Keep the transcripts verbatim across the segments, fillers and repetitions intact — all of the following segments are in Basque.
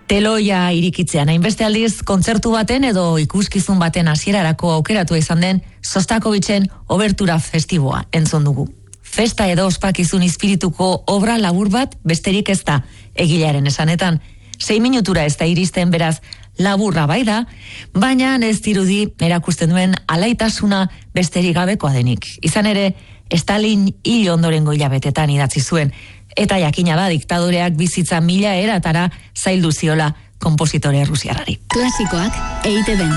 Teloia irikitzean, hainbeste aldiz kontzertu baten edo ikuskizun baten hasierarako aukeratu izan den Sostakovitzen Obertura Festiboa entzun dugu. Festa edo ospakizun espirituko obra labur bat besterik ez da, egilearen esanetan. Sei minutura ez da iristen, beraz laburra bai da, baina ez dirudi erakusten duen alaitasuna besterik gabekoa denik. Izan ere, Stalin hil ondorengo hilabetetan idatzi zuen, eta jakina da diktadoreak bizitza mila eratara zaildu ziola konpositore rusiarrari. Klasikoak E I T B.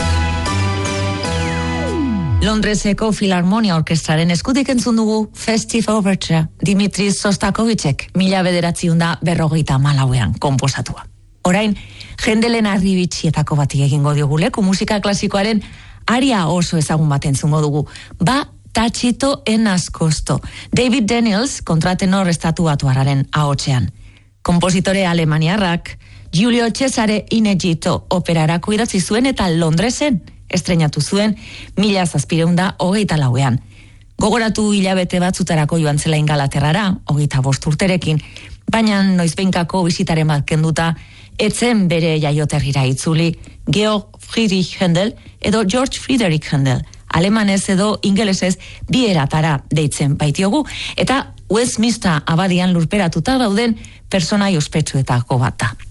Londreseko Filharmonia Orkestraren eskutik entzun dugu Festive Overture, Dimitri Sostakovicek mila bederatziehun da berrogeita hamalauean konposatua. Orain, Hendelen arribitxietako bati egingo diogu leku musika klasikoaren aria oso ezagun bat entzungo dugu. Ba, Tachito en Ascosto, David Daniels kontratenor estatuatuarraren ahotsean. Kompositore alemaniarrak Giulio Cesare in Egitto operarako idatzi zuen eta Londresen estreinatu zuen mila zazpiehun da hogeita lauean. Gogoratu hilabete batzutarako joan zela Ingalaterrara, hogeita bost urterekin, baina noizbeinkako bisitaren bat kenduta, etzen bere jaioterrira itzuli Georg Friedrich Händel edo George Friedrich Händel, alemanez edo ingelesez bi eratara deitzen baitiogu, eta Westminster abadian lurperatuta dauden personai ospetsuetako bat da.